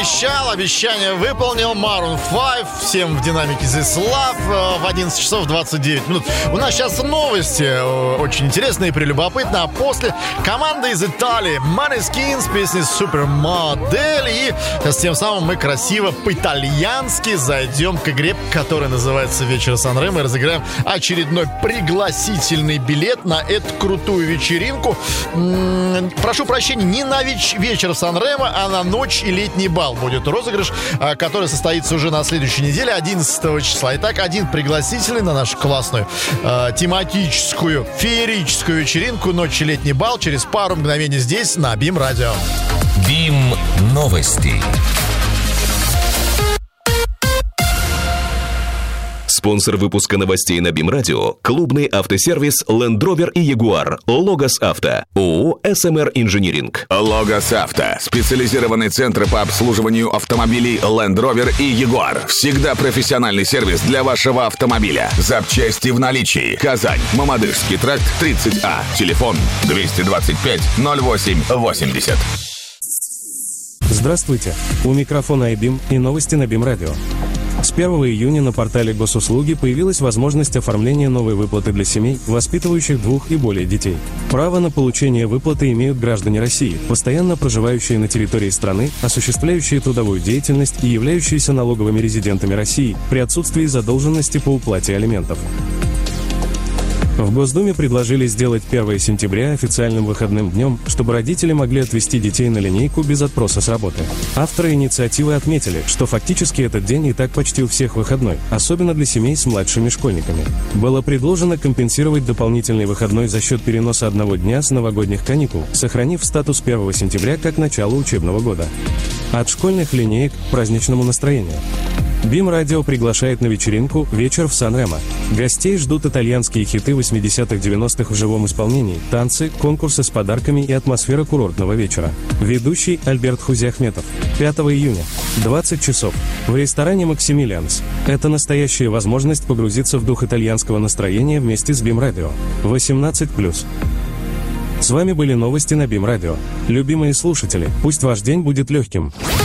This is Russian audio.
Обещание выполнил. Maroon 5. Всем в динамике This Love в 11 часов 29 минут. У нас сейчас новости очень интересные и прелюбопытные. А после команда из Италии Måneskin с песней Супермодель. И с тем самым мы красиво по-итальянски зайдем к игре, которая называется «Вечер Сан-Ремо». И разыграем очередной пригласительный билет на эту крутую вечеринку. Прошу прощения, не на вечер Сан-Ремо, а на ночь и летний бал будет розыгрыш, который состоится уже на следующей неделе, 11 числа. Итак, один пригласительный на нашу классную тематическую, феерическую вечеринку «Ночь и летний бал» через пару мгновений здесь, на БИМ Радио. БИМ Новости. Спонсор выпуска новостей на БИМ Радио – клубный автосервис Land Rover и Jaguar. Логос Авто. ООО «СМР Инжиниринг». Логос Авто. Специализированный центр по обслуживанию автомобилей Land Rover и Jaguar. Всегда профессиональный сервис для вашего автомобиля. Запчасти в наличии. Казань. Мамадышский тракт 30А. Телефон 225 08 80. Здравствуйте. У микрофона iBIM и новости на БИМ Радио. С 1 июня на портале Госуслуги появилась возможность оформления новой выплаты для семей, воспитывающих 2 и более детей. Право на получение выплаты имеют граждане России, постоянно проживающие на территории страны, осуществляющие трудовую деятельность и являющиеся налоговыми резидентами России при отсутствии задолженности по уплате алиментов. В Госдуме предложили сделать 1 сентября официальным выходным днем, чтобы родители могли отвезти детей на линейку без отпроса с работы. Авторы инициативы отметили, что фактически этот день и так почти у всех выходной, особенно для семей с младшими школьниками. Было предложено компенсировать дополнительный выходной за счет переноса одного дня с новогодних каникул, сохранив статус 1 сентября как начало учебного года. От школьных линеек к праздничному настроению. БИМ Радио приглашает на вечеринку «Вечер в Сан-Ремо». Гостей ждут итальянские хиты 80-х-90-х в живом исполнении, танцы, конкурсы с подарками и атмосфера курортного вечера. Ведущий Альберт Хузи-Ахметов. 5 июня, 20 часов, в ресторане «Максимилианс». Это настоящая возможность погрузиться в дух итальянского настроения вместе с БИМ Радио. 18+. С вами были новости на БИМ Радио. Любимые слушатели, пусть ваш день будет легким.